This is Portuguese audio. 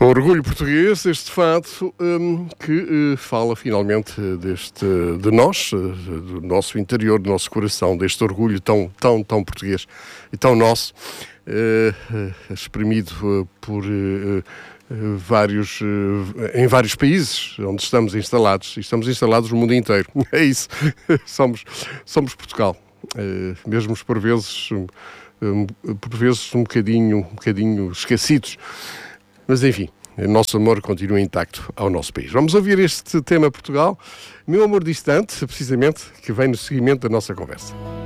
orgulho português, este fado que fala finalmente de nós, do nosso interior, do nosso coração, deste orgulho tão português e tão nosso, exprimido por em vários países onde estamos instalados, e estamos instalados no mundo inteiro. É isso, somos Portugal, mesmo por vezes um bocadinho esquecidos. Mas enfim, o nosso amor continua intacto ao nosso país. Vamos ouvir este tema Portugal, Meu Amor Distante, precisamente, que vem no seguimento da nossa conversa.